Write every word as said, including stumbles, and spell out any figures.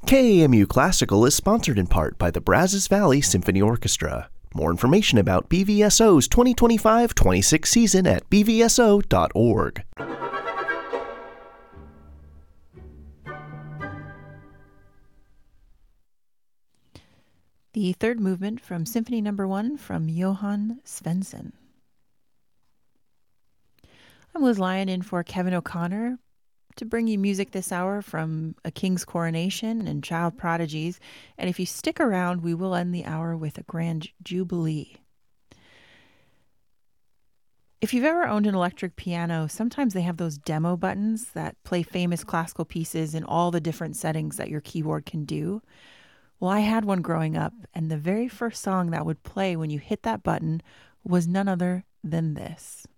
K A M U Classical is sponsored in part by the Brazos Valley Symphony Orchestra. More information about B V S O's twenty twenty-five twenty-six season at b v s o dot org. The third movement from Symphony Number One from Johann Svensson. I'm Liz Lyon in for Kevin O'Connor to bring you music this hour from A King's Coronation and Child Prodigies. And if you stick around, we will end the hour with a grand jubilee. If you've ever owned an electric piano, sometimes they have those demo buttons that play famous classical pieces in all the different settings that your keyboard can do. Well, I had one growing up, and the very first song that would play when you hit that button was none other than this.